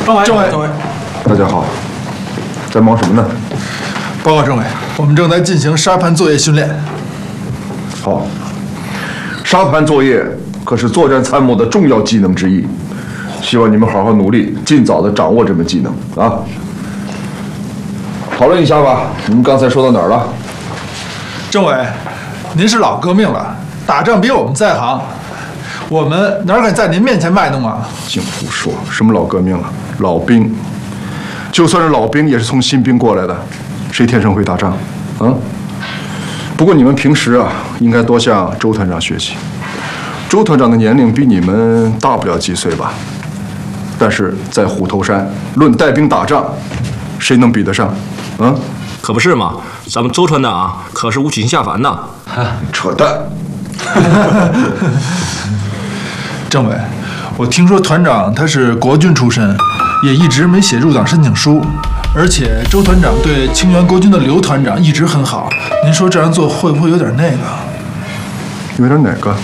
政委， 大家好，在忙什么呢？ 报告政委，我们正在进行沙盘作业训练。 好，沙盘作业可是作战参谋的重要技能之一，希望你们好好努力，尽早的掌握这门技能啊。讨论一下吧，你们刚才说到哪儿了？ 政委，您是老革命了，打仗比我们在行，我们哪敢在您面前卖弄啊？ 净胡说，什么老革命了？老兵，就算是老兵，也是从新兵过来的，谁天生会打仗？啊？不过你们平时啊，应该多向周团长学习。周团长的年龄比你们大不了几岁吧，但是在虎头山，论带兵打仗，谁能比得上？啊？ 可不是嘛，咱们周团长啊，可是无情下凡呐！ 扯淡！ 政委，我听说团长他是国军出身，也一直没写入党申请书，而且周团长对清源国军的刘团长一直很好，您说这样做会不会有点那个？ 有点哪个？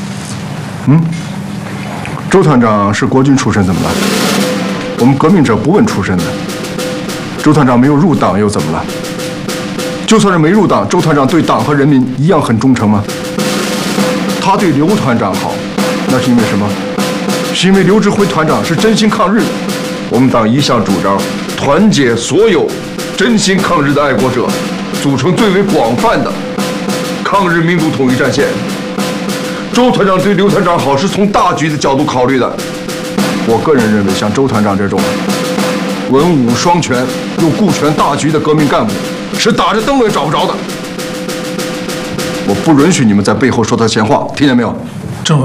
周团长是国军出身，怎么了？我们革命者不问出身的。周团长没有入党又怎么了？就算是没入党，周团长对党和人民一样很忠诚吗？他对刘团长好，那是因为什么？是因为刘志辉团长是真心抗日的。我们党一向主张团结所有真心抗日的爱国者，组成最为广泛的抗日民族统一战线。周团长对刘团长好是从大局的角度考虑的。我个人认为，像周团长这种文武双全又顾全大局的革命干部，是打着灯笼也找不着的。我不允许你们在背后说他闲话，听见没有？